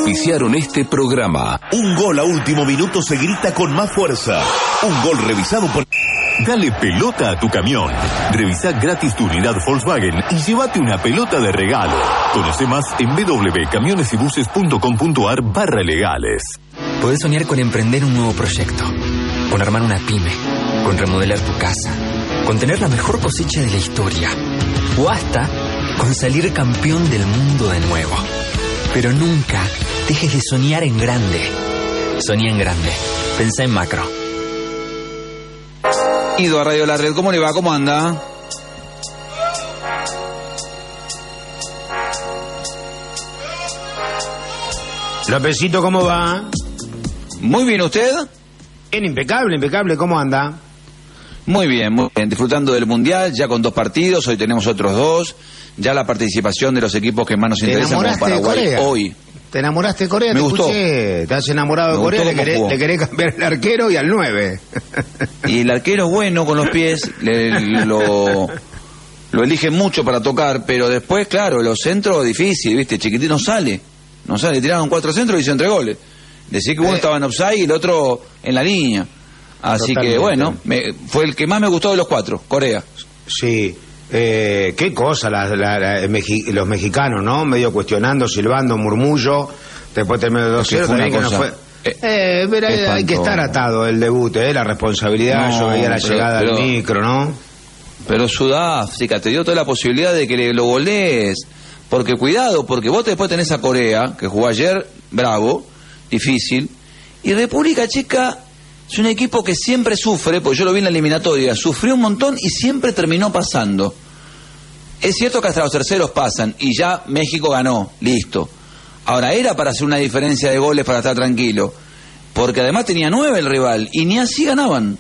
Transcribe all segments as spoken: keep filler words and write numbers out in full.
auspiciaron este programa. Un gol a último minuto se grita con más fuerza. Un gol revisado por... Dale pelota a tu camión. Revisá gratis tu unidad Volkswagen y llévate una pelota de regalo. Conoce más en w w w punto camiones y buses punto com punto a r barra legales. Podés soñar con emprender un nuevo proyecto, con armar una pyme, con remodelar tu casa, con tener la mejor cosecha de la historia, o hasta con salir campeón del mundo de nuevo. Pero nunca dejes de soñar en grande. Soñá en grande. Pensá en macro. Ido a Radio La Red, ¿cómo le va? ¿Cómo anda? Lópezito, ¿cómo va? Muy bien, ¿usted? Bien, impecable, impecable, ¿cómo anda? Muy bien, muy bien. Disfrutando del Mundial, ya con dos partidos, hoy tenemos otros dos. Ya la participación de los equipos que más nos interesan como Paraguay hoy. ¿Te enamoraste de Corea? Me te gustó. Escuché. ¿Te has enamorado de Corea? Le querés, le querés cambiar el arquero y al nueve. Y el arquero es bueno con los pies, le, lo, lo eligen mucho para tocar, pero después, claro, los centros difícil, ¿viste? Chiquitín no sale. No sale, tiraron cuatro centros y hizo entre goles. Decía que uno eh. estaba en offside y el otro en la línea. Así Totalmente. que, bueno, me, fue el que más me gustó de los cuatro, Corea. Sí. Eh, qué cosa la, la, la, Mexi, los mexicanos, ¿no? Medio cuestionando, silbando, murmullo. Después terminó dos cero. No fue... eh, eh, pero hay, hay que estar atado el debut, ¿eh? La responsabilidad. No, yo veía la pero, llegada pero, del micro, ¿no? Pero Sudáfrica te dio toda la posibilidad de que le, lo golees. Porque cuidado, porque vos después tenés a Corea, que jugó ayer, bravo, difícil. Y República Checa es un equipo que siempre sufre, porque yo lo vi en la eliminatoria, sufrió un montón y siempre terminó pasando. Es cierto que hasta los terceros pasan y ya México ganó, listo. Ahora era para hacer una diferencia de goles para estar tranquilo, porque además tenía nueve el rival y ni así ganaban.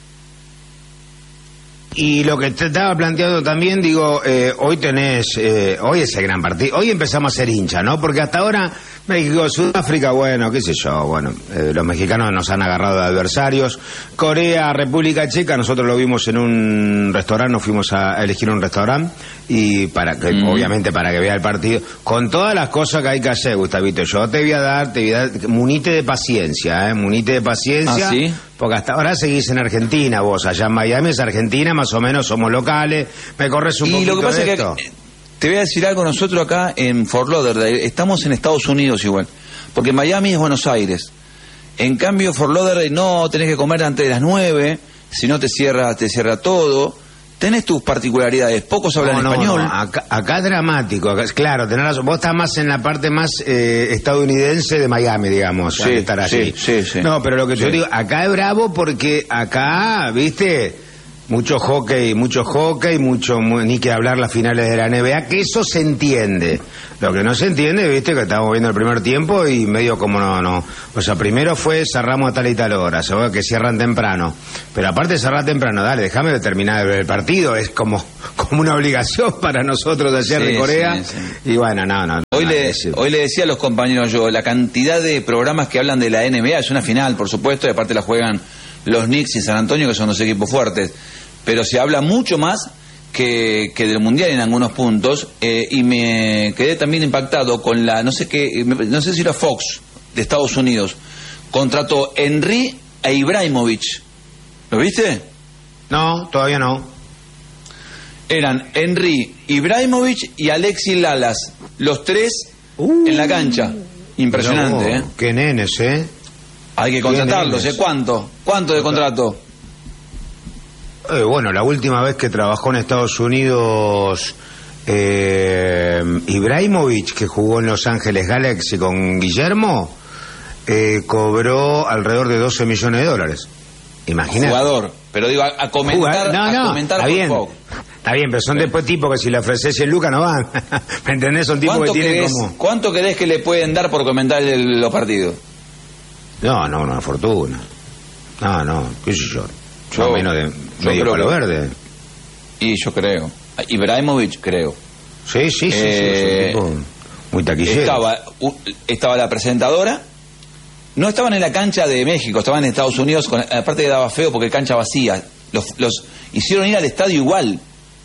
Y lo que te estaba planteando también, digo, eh, hoy tenés, eh, hoy es el gran partido, hoy empezamos a ser hincha, ¿no? Porque hasta ahora, México, Sudáfrica, bueno, qué sé yo, bueno, eh, los mexicanos nos han agarrado de adversarios. Corea, República Checa, nosotros lo vimos en un restaurante, nos fuimos a elegir un restaurante, y para que, mm. obviamente para que vea el partido, con todas las cosas que hay que hacer, Gustavito, yo te voy a dar, te voy a dar, munite de paciencia, ¿eh? Munite de paciencia. ¿Ah, sí? Porque hasta ahora seguís en Argentina, vos, allá en Miami es Argentina, más o menos somos locales, me corres un y poquito lo que pasa de es esto. Que, te voy a decir algo, nosotros acá en Fort Lauderdale, estamos en Estados Unidos igual, porque Miami es Buenos Aires. En cambio, Fort Lauderdale no tenés que comer antes de las nueve, si no te cierra, te cierra todo. Tenés tus particularidades, pocos hablan no, no, español. No, acá, acá es dramático, acá, claro, tenés razón. Vos estás más en la parte más eh, estadounidense de Miami, digamos, sí, estar allí. Sí, sí, sí. No, pero lo que sí. yo digo, acá es bravo porque acá, viste, mucho hockey, mucho hockey, mucho, mu ni que hablar las finales de la N B A, que eso se entiende. Lo que no se entiende, viste, que estamos viendo el primer tiempo y medio como no, no. O sea, primero fue cerramos a tal y tal hora, se ve que cierran temprano. Pero aparte de cerrar temprano, dale, déjame terminar el partido, es como, como una obligación para nosotros de ayer sí, de Corea. Sí, sí. Y bueno, no, no. Hoy, no, le, no, hoy le decía a los compañeros yo, la cantidad de programas que hablan de la N B A, es una final, por supuesto, y aparte la juegan los Knicks y San Antonio, que son dos equipos fuertes. Pero se habla mucho más que, que del Mundial en algunos puntos, eh, y me quedé también impactado con la, no sé qué, no sé si era Fox de Estados Unidos, contrató Henry e Ibrahimovic. ¿Lo viste? No, todavía no. Eran Henry, Ibrahimovic y Alexis Lalas, los tres uh, en la cancha. Impresionante, no, ¿eh? Qué nenes, ¿eh? Hay que contratarlos, ¿eh? ¿Cuánto? ¿Cuánto de contrato? Eh, bueno, la última vez que trabajó en Estados Unidos eh, Ibrahimovic, que jugó en Los Ángeles Galaxy con Guillermo, eh, cobró alrededor de doce millones de dólares. Imagínate. Jugador, pero digo, a, a comentar, no, no, a comentar está bien, poco. Está bien, pero son sí. después tipos que si le ofreces cien lucas no van. ¿Me entendés? Son tipos que tienen querés, como... ¿Cuánto querés que le pueden dar por comentar el, los partidos? No, no, una fortuna. No, no, qué sé yo. Yo, yo menos de medio palo que... verde. Y yo creo. Ibrahimovic, creo. Sí, sí, sí, eh, sí, es un tipo muy taquillero. Estaba, estaba la presentadora. No estaban en la cancha de México, estaban en Estados Unidos, con, aparte que daba feo porque cancha vacía. Los, los hicieron ir al estadio igual.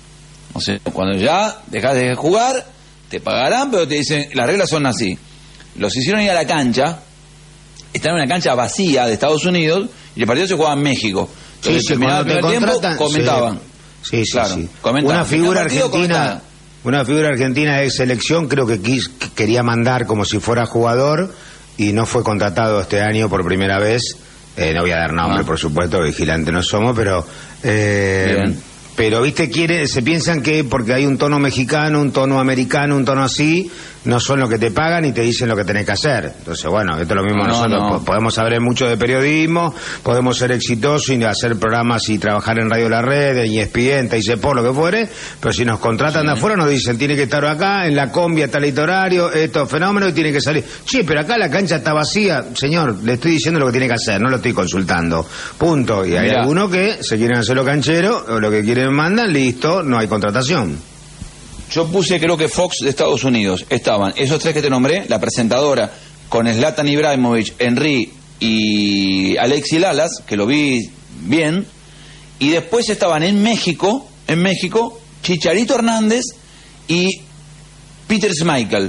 O sea, cuando ya dejas de jugar, te pagarán, pero te dicen, las reglas son así. los hicieron ir a la cancha, están en una cancha vacía de Estados Unidos, y el partido se jugaba en México. Entonces, sí, sí, terminaba el cuando te primer contratan, tiempo, comentaban. Sí, sí, Claro, sí. comentaban. Una figura El partido argentina, comentaban. una figura argentina de selección, creo que quis, que quería mandar como si fuera jugador y no fue contratado este año por primera vez. Eh, no voy a dar nombre, Ah. por supuesto, vigilante no somos, pero eh, Bien. pero viste, quiere, se piensan que porque hay un tono mexicano, un tono americano, un tono así, no son lo que te pagan y te dicen lo que tenés que hacer. Entonces, bueno, esto es lo mismo No, nosotros, no. po- podemos saber mucho de periodismo, podemos ser exitosos y hacer programas y trabajar en Radio La Red, en E S P N, T I C P O, lo que fuere, pero si nos contratan Sí. de afuera nos dicen, tiene que estar acá, en la combi a tal horario, estos fenómenos y tiene que salir. Sí, pero acá la cancha está vacía, señor, le estoy diciendo lo que tiene que hacer, no lo estoy consultando. Punto. Y hay Mirá. algunos que se quieren hacer lo canchero, o lo que quieren mandan, listo, no hay contratación. Yo puse, creo que Fox de Estados Unidos. Estaban esos tres que te nombré, la presentadora, con Zlatan Ibrahimovic, Henry y Alexis Lalas, que lo vi bien. Y después estaban en México, en México, Chicharito Hernández y Peter Schmeichel.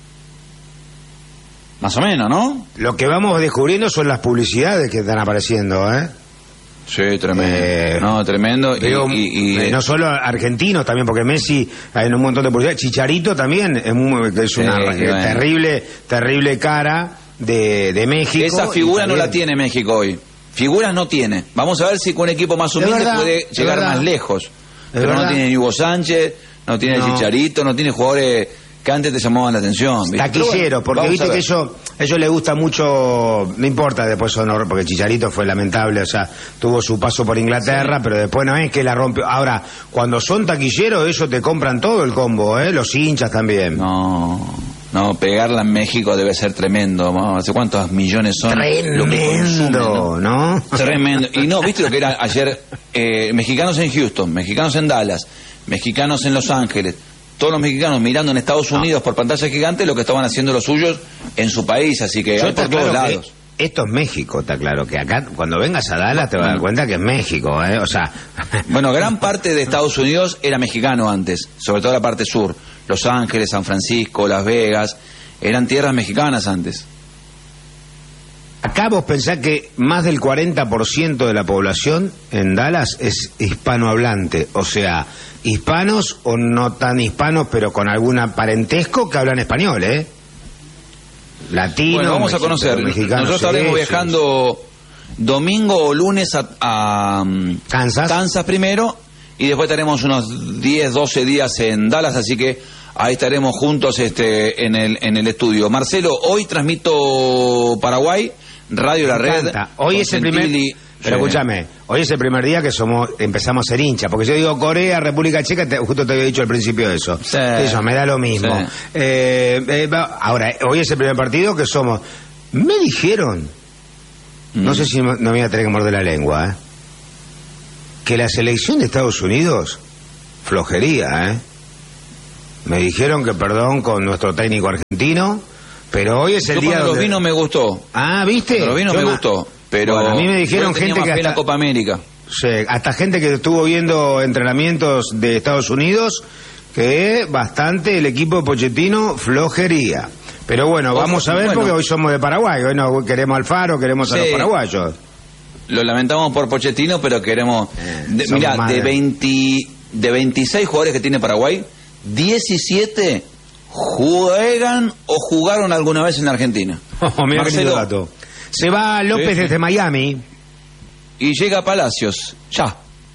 Más o menos, ¿no? Lo que vamos descubriendo son las publicidades que están apareciendo, ¿eh? Sí, tremendo. Eh, no, tremendo. Y- Digo, y, y- eh, no solo argentinos también, porque Messi hay un montón de publicidad. Chicharito también es, muy- es Sí, una bueno. eh, terrible, terrible cara de, de México. Esa figura y no también- la tiene México hoy. Figuras no tiene. Vamos a ver si con un equipo más Es humilde verdad, puede es llegar verdad. más lejos. Pero verdad. no tiene ni Hugo Sánchez, no tiene No. Chicharito, no tiene jugadores que antes te llamaban la atención. ¿viste? Pero Taquilleros, bueno, porque vamos viste a que ver. ellos, ellos les gusta mucho, no importa después honor, porque Chicharito fue lamentable, o sea, tuvo su paso por Inglaterra, pero después no es que la rompió. Ahora, cuando son taquilleros, ellos te compran todo el combo, ¿eh? Los hinchas también. No, no, pegarla en México debe ser tremendo. ¿no? ¿Hace cuántos millones son? Lo que consumen, Tremendo, ¿no? Tremendo. Y no, ¿viste lo que era ayer? Eh, mexicanos en Houston, mexicanos en Dallas, mexicanos en Los Ángeles. Todos los mexicanos mirando en Estados Unidos por pantalla gigante lo que estaban haciendo los suyos en su país, así que Yo hay por está todos claro que lados. esto es México, está claro, que acá cuando vengas a Dallas te vas a dar cuenta que es México, ¿eh? O sea... Bueno, gran parte de Estados Unidos era mexicano antes, sobre todo la parte sur. Los Ángeles, San Francisco, Las Vegas, eran tierras mexicanas antes. Acá vos pensás que más del cuarenta por ciento de la población en Dallas es hispanohablante, o sea, hispanos o no tan hispanos, pero con algún parentesco que hablan español, ¿eh? Latino. Bueno, vamos a mexi- conocer. mexicano, Nosotros sí, estaremos sí, viajando domingo o lunes a, a, um, Kansas. Kansas primero y después estaremos unos diez, doce días en Dallas, así que ahí estaremos juntos este en el en el estudio. Marcelo, hoy transmito Paraguay, Radio La Me Red. encanta. Hoy con es el primer... Santilli. Pero Sí. escúchame, hoy es el primer día que somos empezamos a ser hinchas, porque yo digo Corea, República Checa, te- justo te había dicho al principio eso. Sí. Eso, me da lo mismo. Sí. Eh, eh, va- ahora, hoy es el primer partido que somos... Me dijeron, no Mm. sé si no me voy a tener que morder la lengua, ¿eh? Que la selección de Estados Unidos, flojería, ¿eh? Me dijeron que perdón con nuestro técnico argentino, pero hoy es el Yo día cuando los donde... vino me gustó. Ah, ¿viste? Cuando los vino Yo me ma- gustó. Pero Bueno, a mí me dijeron yo tenía gente más que fe en la hasta- Copa América. Sí, hasta gente que estuvo viendo entrenamientos de Estados Unidos, que bastante el equipo de Pochettino flojería. Pero bueno, Ojo, vamos a ver bueno. porque hoy somos de Paraguay, hoy no queremos al Faro, queremos a Sí. los paraguayos. Lo lamentamos por Pochettino, pero queremos... Eh, de- son mirá, de, madres. veinte, de veintiséis jugadores que tiene Paraguay, diecisiete juegan o jugaron alguna vez en Argentina. Oh, mira qué lindo Marcelo, dato. Se va López Sí, sí. desde Miami. y llega Palacios. Ya.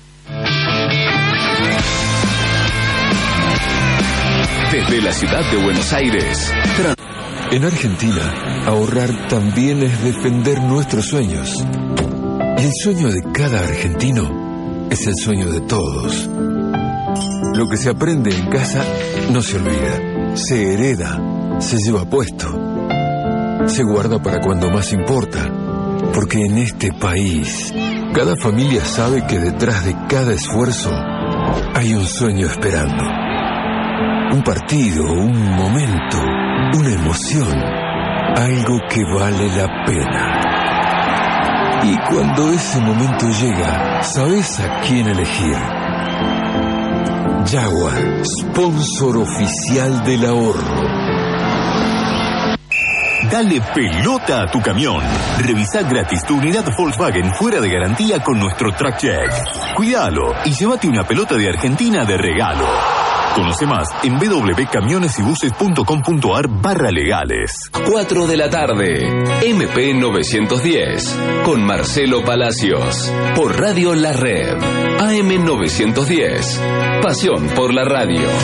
Desde la ciudad de Buenos Aires, tra- En Argentina, ahorrar también es defender nuestros sueños. Y el sueño de cada argentino es el sueño de todos. Lo que se aprende en casa no se olvida, se hereda, se lleva puesto, se guarda para cuando más importa, porque en este país, cada familia sabe que detrás de cada esfuerzo hay un sueño esperando. Un partido, un momento, una emoción, algo que vale la pena. Y cuando ese momento llega, ¿sabes a quién elegir? Jaguar, sponsor oficial del ahorro. Dale pelota a tu camión. Revisa gratis tu unidad Volkswagen fuera de garantía con nuestro Track Check. Cuídalo y llévate una pelota de Argentina de regalo. Conoce más en w w w punto camiones y buses punto com punto a r barra legales. cuatro de la tarde, M P novecientos diez, con Marcelo Palacios, por Radio La Red, A M novecientos diez, pasión por la radio.